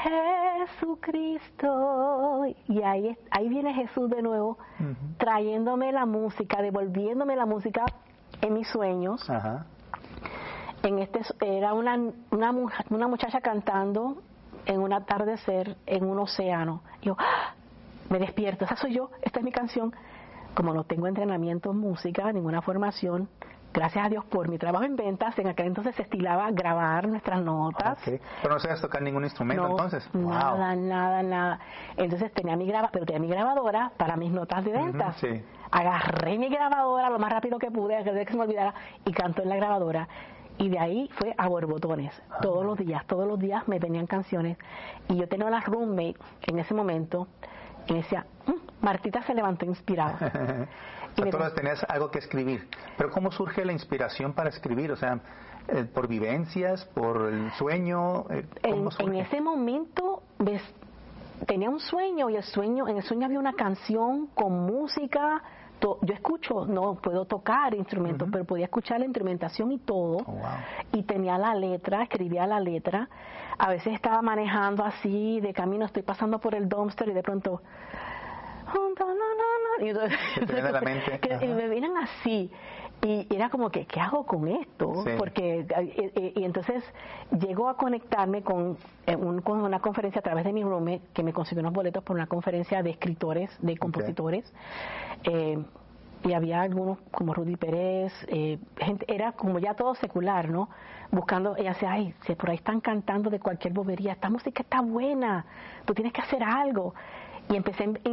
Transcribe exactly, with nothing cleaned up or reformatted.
Jesucristo. Y ahí, ahí viene Jesús de nuevo, uh-huh. trayéndome la música, devolviéndome la música en mis sueños. Uh-huh. En este era una, una, una muchacha cantando en un atardecer en un océano. Yo ¡ah! Me despierto, esa soy yo, esta es mi canción. Como no tengo entrenamiento en música, ninguna formación, gracias a Dios por mi trabajo en ventas, en aquel entonces se estilaba grabar nuestras notas. Okay. Pero no sabías tocar ningún instrumento no, entonces. Nada, wow. nada, nada. Entonces tenía mi graba, pero tenía mi grabadora para mis notas de ventas. Uh-huh, sí. Agarré mi grabadora lo más rápido que pude, que se me olvidara, y canto en la grabadora. Y de ahí fue a borbotones. Ah. Todos los días, todos los días me venían canciones. Y yo tenía una roommate en ese momento y me decía, mmm, Martita se levantó inspirada. O sea, tú tenías algo que escribir. Pero ¿cómo surge la inspiración para escribir? O sea, eh, ¿por vivencias? ¿Por el sueño? Eh, ¿cómo en, en ese momento ves, tenía un sueño y el sueño, en el sueño había una canción con música. To, yo escucho, no puedo tocar instrumentos, uh-huh. pero podía escuchar la instrumentación y todo. Oh, wow. Y tenía la letra, escribía la letra. A veces estaba manejando así, de camino, estoy pasando por el dumpster y de pronto... Y, entonces, entonces, la mente. Que, y me vienen así y era como que ¿qué hago con esto? Sí. Porque y, y, y entonces llegó a conectarme con, un, con una conferencia a través de mi roommate que me consiguió unos boletos por una conferencia de escritores, de compositores. Okay. Eh, y había algunos como Rudy Pérez, eh, gente, era como ya todo secular, ¿no? Buscando, ella decía, ay, si por ahí están cantando de cualquier bobería, esta música está buena, tú tienes que hacer algo. Y empecé